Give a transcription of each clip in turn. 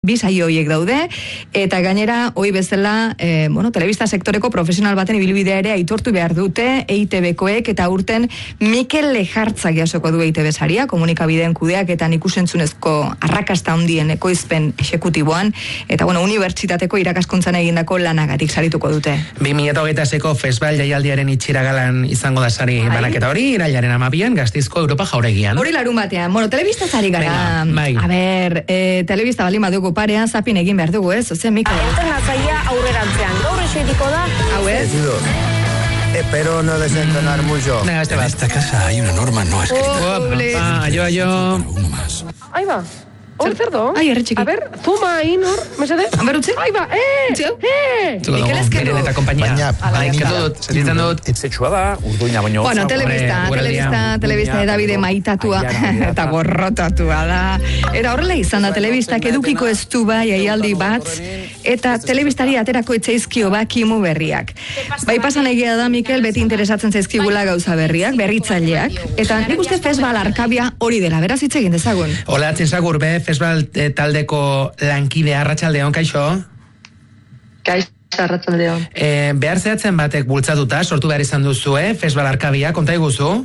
Bi saio horiek daude, eta gainera, hoi bezala, telebista sektoreko profesional baten ibilbidea ere aitortu behar dute EITB-koek, eta urten Mikel Lejartzak jasoko du EITB saria, komunikabideen kudeaketan ikusentzunezko arrakasta handien ekoizpen exekutiboan, eta unibertsitateko irakaskuntzan egindako lanagatik sarituko dute. 2026ko festival jaialdiaren itxiragalan izango da sari banaketa hori, irailaren 12an Gasteizko Europa Jauregian. Hori larun batean, telebista sari gara. Bai. A ber, telebista bali madugu parean zapin egin behar dugu, ez? Ose, Mikel? Entrenatzaia aurrerantzean. Gaur esediko da. Hau ez? Espero no desentonar mucho. En esta casa hay una norma no escrita. Yo. Uno más. Ahí va. Hor cerdo. Ai, herri txiki. A ver, zuma ahí, Nor, mesede. A ber, utzi? Ahí va, Mikel eskendu. Eta compañía. Sentitzen dut. Etzetxua da, urduina baino. Telebista edabide maitatua eta gorrotatua da. Eta horrela izan da, telebistak edukiko ez du bai jaialdi bat, eta telebistari aterako etzaizkio kimu berriak. Bai pasan egia da, Mikel, beti interesatzen zaizkigula gauza berriak, berritzaileak, eta nik uste festival Arkabia hori dela, beraz hitz egin dezagun. Hola, Txinsagur, festival taldeko lankide Arratsaldeon, kaixo? Kaixo, Arratsaldeon. Behar zehatzen batek bultzatuta, sortu behar izan duzu, festival Arkabia, konta iguzu?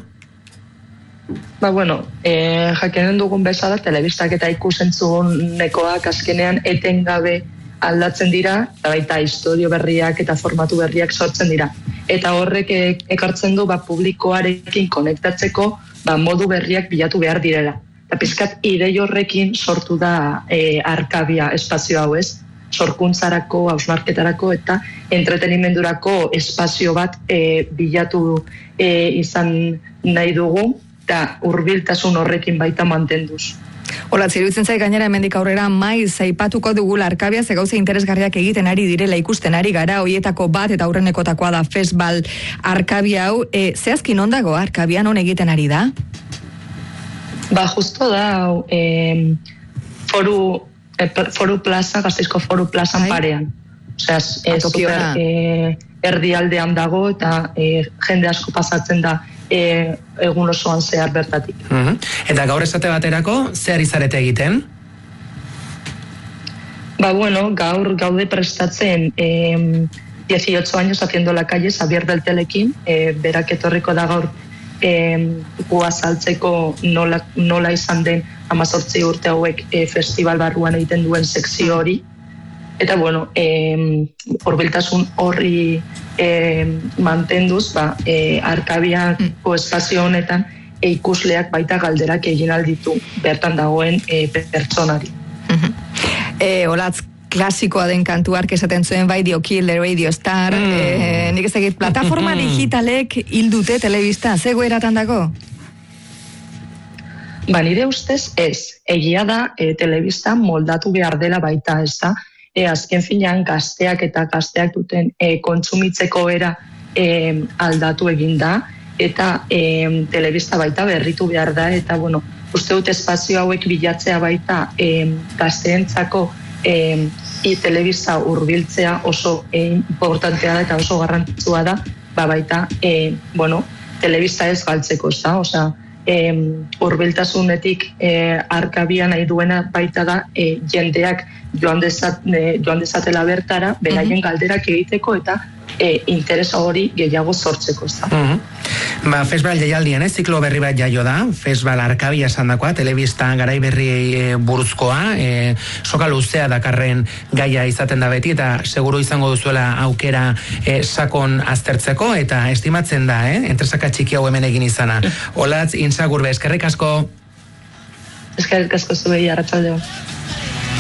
Jakenen dugun bezala, telebistak eta ikusentzunekoak azkenean etengabe aldatzen dira, eta baita historio berriak eta formatu berriak sortzen dira. Eta horrek ekartzen du publikoarekin konektatzeko modu berriak bilatu behar direla. Eta pizkat idei horrekin sortu da Arkabia espazio hau ez, sorkuntzarako, hausnarketarako eta entretenimendurako espazio bat bilatu izan nahi dugu, eta hurbiltasun horrekin baita mantenduz. Hola, ziruditzen zait gainera hemendik aurrera maiz aipatuko dugula Arkabia, ze gauza interesgarriak egiten ari direla ikusten ari gara, hoietako bat eta aurrenekotakoa da festival Arkabia hau. Zehazkin ondago Arkabia non egiten ari da? Justo da, Foru Plaza, Gasteizko Foru Plazan parean. Osea, super erdialdean dago eta jende asko pasatzen da egun osoan zehar bertatik. Eta gaur esate baterako, zer izarete egiten? Gaur gaude prestatzen 18 años haciendo la calle, Xavier del Telekin, berak etorriko da gaur azaltzeko nola izan den 18 urte hauek festival barruan egiten duen sekzio hori. Eta hurbiltasun horri mantenduz, Arkabiako espazio honetan ikusleak baita galderak egin alditu bertan dagoen pertsonari. Olatz, klasikoa den kantuark esaten zuen bai dio Kill the Radio Star, nik ez egit, plataforma digitalek hildute telebista, zego eratan dago? Nire ustez ez, egia da telebista moldatu behar dela baita ez da, azken finean gazteak duten kontsumitzeko era aldatu egin da, eta telebista baita berritu behar da, eta uste dut espazio hauek bilatzea baita gazteentzako telebista hurbiltzea oso importantea da eta oso garrantzitsua da, baita telebista ez galtzeko, ez da, osea, hurbiltasunetik Arkabia nahi duena baita da jendeak joan dezatela bertara, beraien galderak egiteko eta interesa hori gehiago sortzeko. Festival jaialdian, ziklo berri bat jaio da, Festival Arkabia esan dakoa, telebista garai berri buruzkoa, soka luzea dakarren gaia izaten da beti, eta seguru izango duzuela aukera sakon aztertzeko, eta estimatzen da, entresaka txiki hau hemen egin izana. Olatz, Insagurbe, eskerrik asko. Eskerrik asko zuei, Arratsaldeon.